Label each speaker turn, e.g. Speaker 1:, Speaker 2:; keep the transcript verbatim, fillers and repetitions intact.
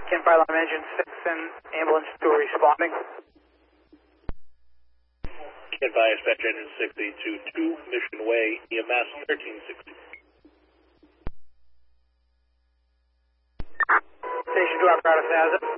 Speaker 1: Ken Fire Alarm Engine six and ambulance two responding.
Speaker 2: Ken Fire Dispatch Engine six eight two two, Mission Way, E M S thirteen sixty.
Speaker 1: Station two apparatus has it.